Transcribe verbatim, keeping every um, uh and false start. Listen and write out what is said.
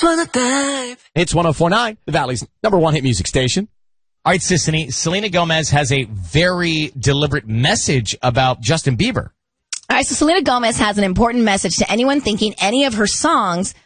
just wanna dive. It's one oh four point nine, the Valley's number one hit music station. All right, Sissany, Selena Gomez has a very deliberate message about Justin Bieber. All right, so Selena Gomez has an important message to anyone thinking any of her songs